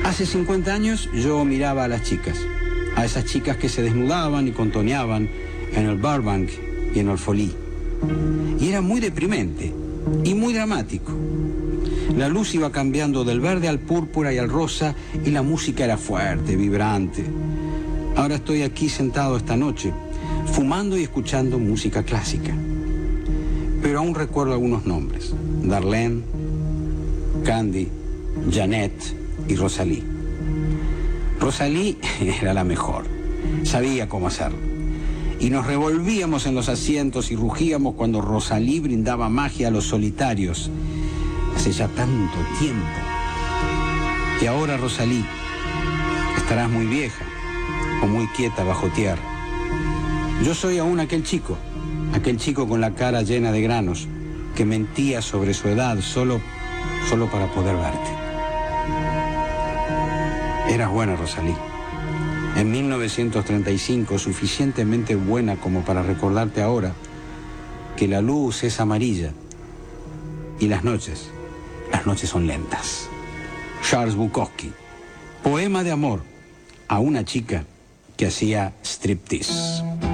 Hace 50 años yo miraba a las chicas, a esas chicas que se desnudaban y contoneaban en el Burbank y en el Folly. Y era muy deprimente y muy dramático. La luz iba cambiando del verde al púrpura y al rosa y la música era fuerte, vibrante. Ahora estoy aquí sentado esta noche, fumando y escuchando música clásica. Pero aún recuerdo algunos nombres: Darlene, Candy, Janet y Rosalie. Rosalie era la mejor, sabía cómo hacerlo. Y nos revolvíamos en los asientos y rugíamos cuando Rosalie brindaba magia a los solitarios. Hace ya tanto tiempo. Y ahora, Rosalie, estarás muy vieja o muy quieta bajo tierra. Yo soy aún aquel chico con la cara llena de granos, que mentía sobre su edad solo para poder verte. Eras buena, Rosalie. En 1935, suficientemente buena como para recordarte ahora que la luz es amarilla y las noches son lentas. Charles Bukowski, poema de amor a una chica que hacía striptease.